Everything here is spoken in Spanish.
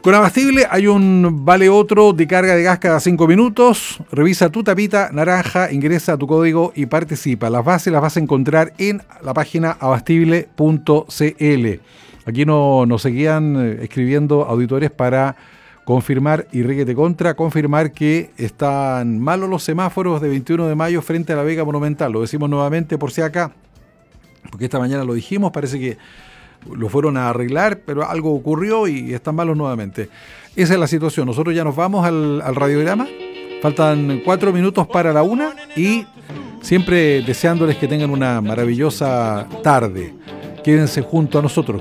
Con Abastible hay un vale otro de carga de gas cada 5 minutos. Revisa tu tapita naranja, ingresa tu código y participa. Las bases las vas a encontrar en la página abastible.cl. Aquí nos seguían escribiendo auditores para confirmar, y requete contra, confirmar que están malos los semáforos de 21 de mayo frente a la Vega Monumental. Lo decimos nuevamente por si acá, porque esta mañana lo dijimos, parece que lo fueron a arreglar, pero algo ocurrió y están malos nuevamente. Esa es la situación. Nosotros ya nos vamos al radiograma. Faltan 4 minutos para la 1 y siempre deseándoles que tengan una maravillosa tarde. Quédense junto a nosotros.